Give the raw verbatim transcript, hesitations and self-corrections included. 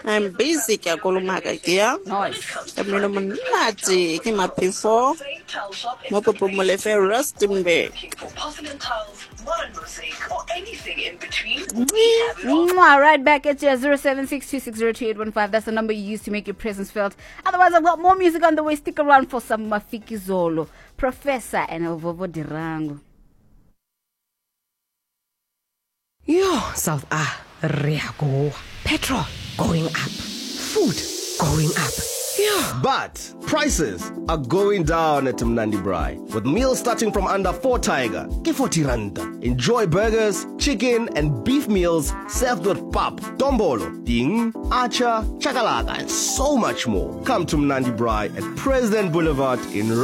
I'm busy ke kolomaka ke ya. Nice. Ke meno monate ke mapefo. Mo popo mo lefe Rustenburg. Mwah, right back at you, zero seven six two six zero two eight one five. That's the number you use to make your presence felt. Otherwise, I've got more music on the way. Stick around for some Mafiki Zolo, Professor and Vovo Dirango. Yo, South Africa. Petrol going up. Food going up. Yeah. But prices are going down at Mnandi Braai. With meals starting from under four tiger, ke forty randa. Enjoy burgers, chicken and beef meals served with pap, dombolo, ding, acha, chakalaka and so much more. Come to Mnandi Braai at President Boulevard in